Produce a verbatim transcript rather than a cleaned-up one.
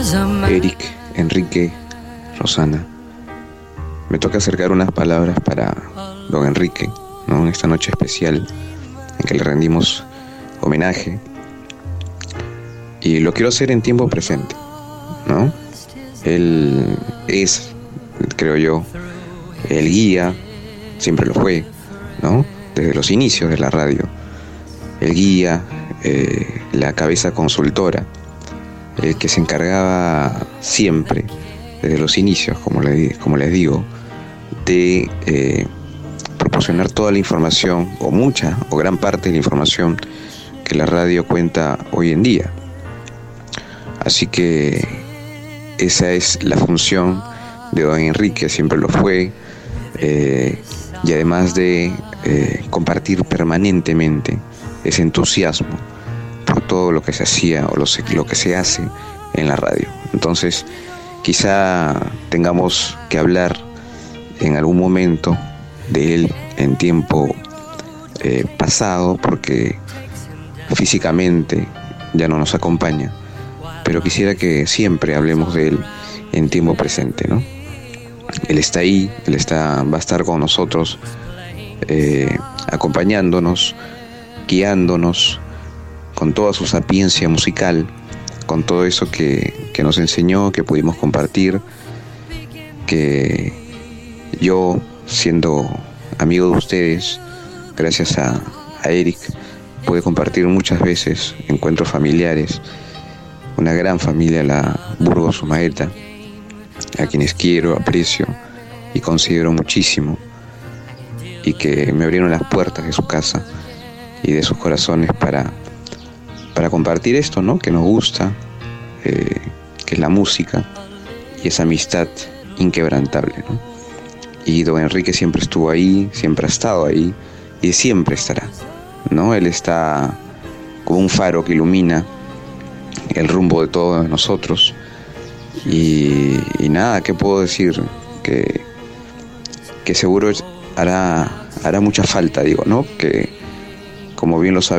Eric, Enrique, Rosana, me toca acercar unas palabras para don Enrique, ¿no? En esta noche especial en que le rendimos homenaje, y lo quiero hacer en tiempo presente, ¿no? Él es, creo yo, el guía, siempre lo fue, ¿no? Desde los inicios de la radio, el guía, eh, la cabeza consultora, el que se encargaba siempre, desde los inicios, como, le, como les digo, de eh, proporcionar toda la información, o mucha, o gran parte de la información que la radio cuenta hoy en día. Así que esa es la función de don Enrique, siempre lo fue, eh, y además de eh, compartir permanentemente ese entusiasmo por todo lo que se hacía o lo, lo que se hace en la radio. Entonces, quizá tengamos que hablar en algún momento de él en tiempo eh, pasado, porque físicamente ya no nos acompaña, pero quisiera que siempre hablemos de él en tiempo presente, ¿no? Él está ahí, él está, va a estar con nosotros, eh, acompañándonos, guiándonos, con toda su sapiencia musical, con todo eso que, que nos enseñó, que pudimos compartir, que yo, siendo amigo de ustedes, gracias a, a Eric, pude compartir muchas veces encuentros familiares, una gran familia, la Burgos Umaeta, a quienes quiero, aprecio y considero muchísimo, y que me abrieron las puertas de su casa y de sus corazones para, para compartir esto, ¿no? Que nos gusta, eh, que es la música y esa amistad inquebrantable, ¿no? Y don Enrique siempre estuvo ahí, siempre ha estado ahí y siempre estará, ¿no? Él está como un faro que ilumina el rumbo de todos nosotros. Y, y nada, ¿qué puedo decir? Que, que seguro hará, hará mucha falta, digo, ¿no? Que, como bien lo sabemos,